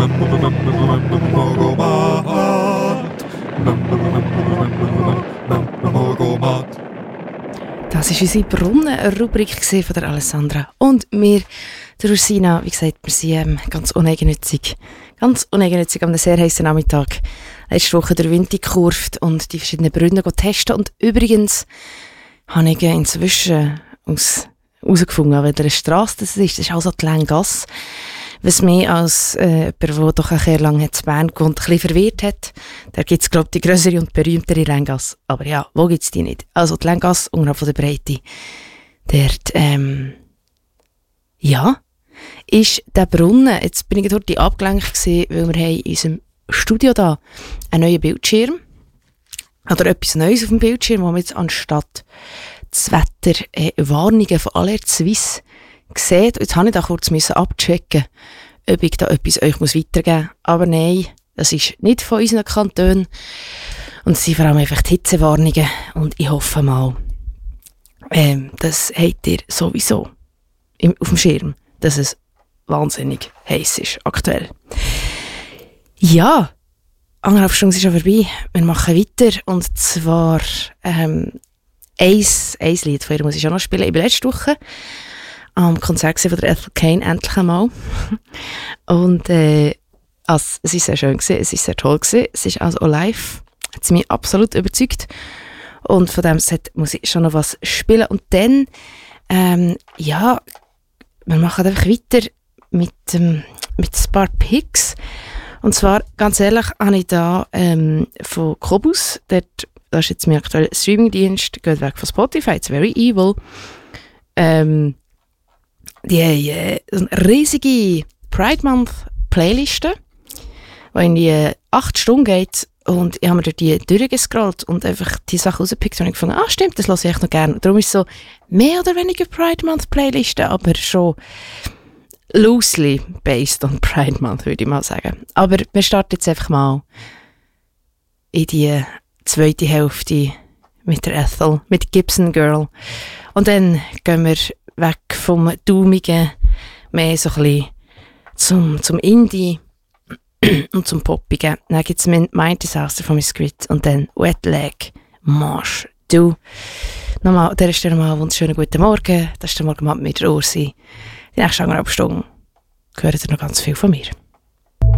Das war unsere Brunnen-Rubrik von der Alessandra und mir, der Ursina. Wie gesagt, wir sind ganz uneigennützig an einem sehr heißen Nachmittag letzte Woche durch Wind gekurvt und die verschiedenen Brunnen testen. Und übrigens habe ich inzwischen herausgefunden, an welcher Strasse das ist. Das ist also die Länggasse. Was mich als jemand, der doch ein sehr lange in Bern gewohnt, ein bisschen verwirrt hat. Da gibt es, glaube ich, die grössere und berühmtere Länggasse. Aber ja, wo gibt es die nicht? Also die Länggasse unterhalb von der Breite. Dort, ja, ist der Brunnen. Jetzt bin ich dort abgelenkt gewesen, weil wir haben in unserem Studio da einen neuen Bildschirm. Oder etwas Neues auf dem Bildschirm, wo wir jetzt anstatt das Wetter Warnungen von Alert Suisse sehen. Jetzt habe ich da kurz abchecken, ob ich da etwas euch weitergeben muss. Aber nein, das ist nicht von unseren Kantonen. Und es sind vor allem einfach die Hitzewarnungen. Und ich hoffe mal, das habt ihr sowieso auf dem Schirm, dass es wahnsinnig heiß ist aktuell. Ja, 1,5 Stunden ist schon vorbei. Wir machen weiter. Und zwar ein Lied von ihr muss ich auch noch spielen. Ich war letzte Woche am Konzert von der Ethel Kane endlich einmal. Und es war sehr schön gewesen, es war sehr toll gewesen. Es ist also auch live. Hat sie mich absolut überzeugt. Und von dem Set muss ich schon noch was spielen. Und dann, ja, wir machen einfach weiter mit ein paar Picks. Und zwar, ganz ehrlich, habe ich da von Kobus, das ist jetzt mein aktueller Streamingdienst, geht weg von Spotify, it's very evil. Die haben eine riesige Pride Month Playliste, die in die 8 Stunden geht. Und ich habe mir durch die durchgescrollt und einfach die Sachen rausgepickt und ich gefunden, stimmt, das höre ich echt noch gerne. Darum ist es so mehr oder weniger Pride Month Playliste, aber schon loosely based on Pride Month, würde ich mal sagen. Aber wir starten jetzt einfach mal in die zweite Hälfte mit der Ethel, mit Gibson Girl. Und dann gehen wir weg vom Daumigen, mehr so ein bisschen zum Indie und zum Poppigen. Dann gibt es mein Disaster von Miss Grit und dann Wet Leg, Marsch, du. Nochmal, an dieser Stelle mal einen wunderschönen guten Morgen. Das ist der Morgenabend mit der Ursi. Die nächste 1,5 Stunden hören ihr noch ganz viel von mir.